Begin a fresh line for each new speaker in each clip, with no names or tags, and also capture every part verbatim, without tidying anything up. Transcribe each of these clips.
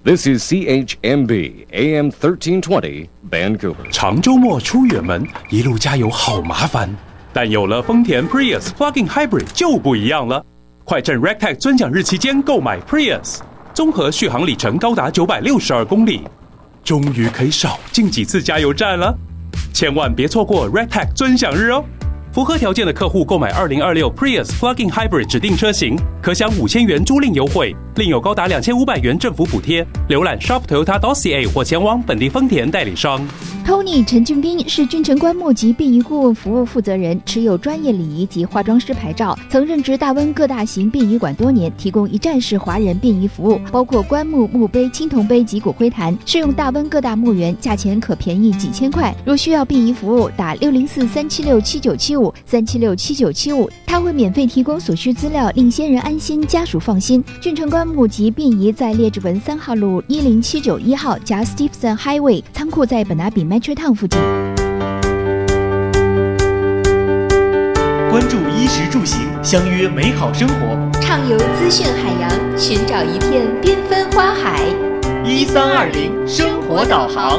This is C H M B A M thirteen twenty Vancouver。
长周末出远门，一路加油好麻烦，但有了丰田 Prius Plug-in Hybrid 就不一样了。快趁 Rectech 尊奖日期间购买 Prius， 综合续航里程高达九百六十二公里，终于可以少进几次加油站了。千万别错过 Rectech 尊享日哦！符合条件的客户购买二零二六 Prius Plug-in Hybrid 指定车型，可享五千元租赁优惠，另有高达两千五百元政府补贴。浏览 shop toyota dot c a 或前往本地丰田代理商。
Tony 陈俊斌是俊成棺木及殡仪顾问服务负责人，持有专业礼仪及化妆师牌照，曾任职大温各大型殡仪馆多年，提供一站式华人殡仪服务，包括棺木、墓碑、青铜碑及骨灰坛，适用大温各大墓园，价钱可便宜几千块。若需要殡仪服务，打六零四三七六七九七五三七六七九七五，他会免费提供所需资料，令先人安心，家属放心。俊成棺木及殡仪在列治文三号路一零七九一号加 Stevenson Highway， 仓库在本拿比 Metro Town 附近。
关注衣食住行，相约美好生活，
畅游资讯海洋，寻找一片缤纷花海。
一三二零生活导航。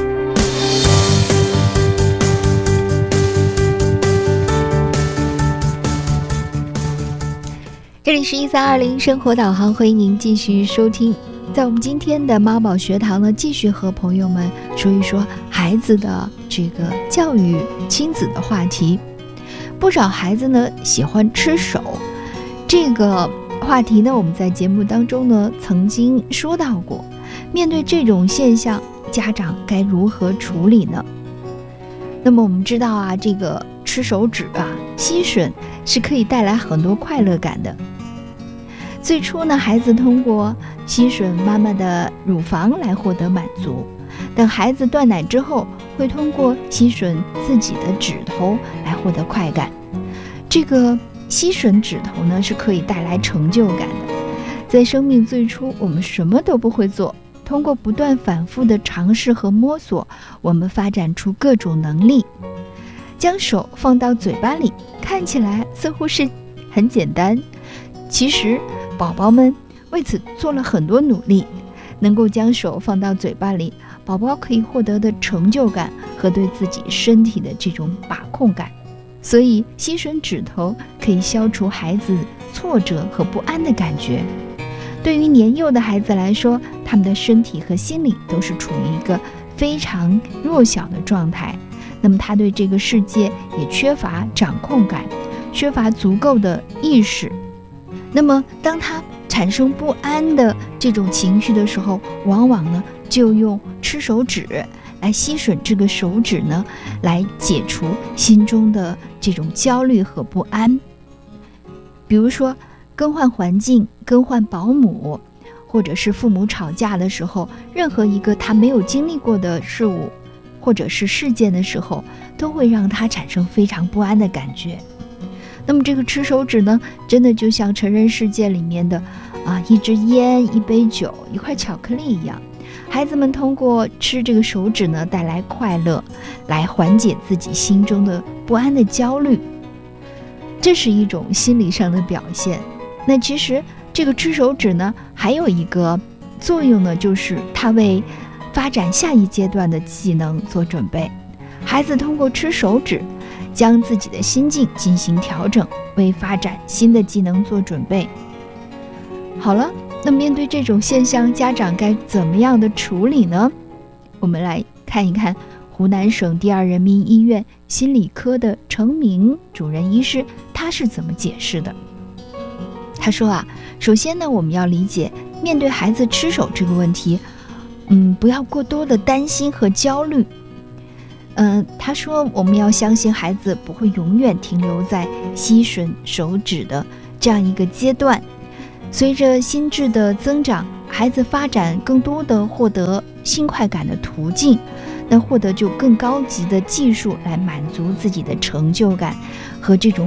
这里是一三二零生活导航，欢迎您继续收听。在我们今天的妈宝学堂呢，继续和朋友们说一说孩子的这个教育亲子的话题。不少孩子呢喜欢吃手，这个话题呢我们在节目当中呢曾经说到过。面对这种现象，家长该如何处理呢？那么我们知道啊，这个吃手指啊，吸吮是可以带来很多快乐感的。最初呢，孩子通过吸吮妈妈的乳房来获得满足，等孩子断奶之后，会通过吸吮自己的指头来获得快感。这个吸吮指头呢，是可以带来成就感的。在生命最初，我们什么都不会做，通过不断反复的尝试和摸索，我们发展出各种能力。将手放到嘴巴里，看起来似乎是很简单，其实宝宝们为此做了很多努力。能够将手放到嘴巴里，宝宝可以获得的成就感和对自己身体的这种把控感。所以吸吮指头可以消除孩子挫折和不安的感觉。对于年幼的孩子来说，他们的身体和心理都是处于一个非常弱小的状态，那么他对这个世界也缺乏掌控感，缺乏足够的意识。那么当他产生不安的这种情绪的时候，往往呢就用吃手指来吸吮这个手指呢，来解除心中的这种焦虑和不安。比如说更换环境、更换保姆，或者是父母吵架的时候，任何一个他没有经历过的事物或者是事件的时候，都会让他产生非常不安的感觉。那么这个吃手指呢，真的就像成人世界里面的啊一支烟、一杯酒、一块巧克力一样，孩子们通过吃这个手指呢，带来快乐，来缓解自己心中的不安的焦虑，这是一种心理上的表现。那其实这个吃手指呢，还有一个作用呢，就是它为发展下一阶段的技能做准备。孩子通过吃手指将自己的心境进行调整，为发展新的技能做准备。好了，那面对这种现象，家长该怎么样的处理呢？我们来看一看湖南省第二人民医院心理科的程明主任医师他是怎么解释的。他说啊，首先呢，我们要理解面对孩子吃手这个问题，嗯，不要过多的担心和焦虑。嗯、呃，他说我们要相信孩子不会永远停留在吸吮手指的这样一个阶段。随着心智的增长，孩子发展更多的获得性快感的途径，那获得就更高级的技术来满足自己的成就感和这种